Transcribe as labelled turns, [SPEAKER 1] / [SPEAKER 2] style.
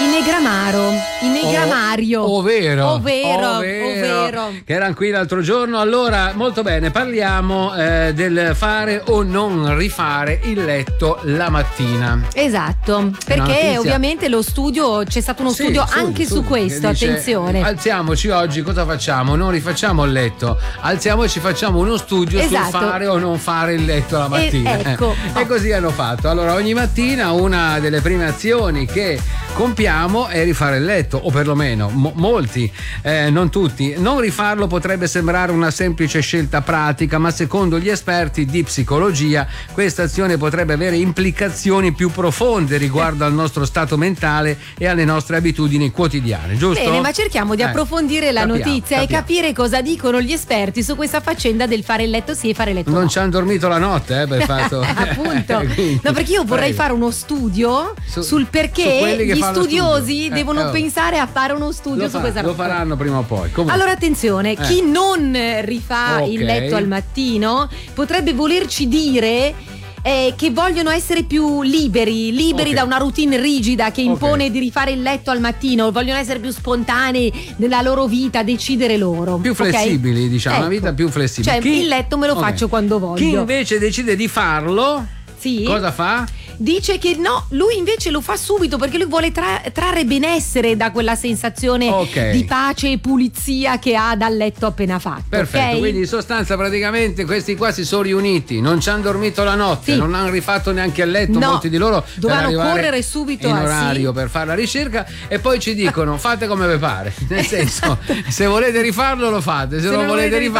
[SPEAKER 1] Negramario.
[SPEAKER 2] Ovvero.
[SPEAKER 1] Ovvero.
[SPEAKER 2] Che erano qui l'altro giorno. Allora, molto bene, parliamo del fare o non rifare il letto la mattina.
[SPEAKER 1] Esatto, perché ovviamente lo studio, c'è stato uno studio anche su questo, attenzione.
[SPEAKER 2] Alziamoci oggi, cosa facciamo? Non rifacciamo il letto, alziamoci, facciamo uno studio sul fare o non fare il letto la mattina.
[SPEAKER 1] Ecco.
[SPEAKER 2] E così hanno fatto. Allora, ogni mattina una delle prime azioni che compiamo è rifare il letto, o perlomeno molti, non tutti. Non rifarlo potrebbe sembrare una semplice scelta pratica, ma secondo gli esperti di psicologia questa azione potrebbe avere implicazioni più profonde riguardo al nostro stato mentale e alle nostre abitudini quotidiane, giusto?
[SPEAKER 1] Bene, ma cerchiamo di approfondire la notizia e capire cosa dicono gli esperti su questa faccenda del fare il letto sì e fare il letto no.
[SPEAKER 2] Non ci hanno dormito la notte per fatto.
[SPEAKER 1] Appunto. Quindi, no, perché io vorrei fare uno studio sul perché gli studiosi devono pensare a fare uno studio su questa cosa.
[SPEAKER 2] Lo faranno prima o poi. Comunque.
[SPEAKER 1] Allora attenzione, chi non rifà il letto al mattino potrebbe volerci dire che vogliono essere più liberi da una routine rigida che impone di rifare il letto al mattino, vogliono essere più spontanei nella loro vita, decidere loro.
[SPEAKER 2] Più flessibili, diciamo, una vita più flessibile.
[SPEAKER 1] Cioè, il letto me lo faccio quando voglio.
[SPEAKER 2] Chi invece decide di farlo, cosa fa?
[SPEAKER 1] Dice che no, lui invece lo fa subito perché lui vuole trarre benessere da quella sensazione di pace e pulizia che ha dal letto appena fatto.
[SPEAKER 2] Perfetto, quindi in sostanza praticamente questi qua si sono riuniti, non ci hanno dormito la notte, non hanno rifatto neanche il letto, molti di loro
[SPEAKER 1] dovevano correre subito
[SPEAKER 2] in orario per fare la ricerca e poi ci dicono fate come vi pare, nel senso se volete rifarlo lo fate, se non volete rifarlo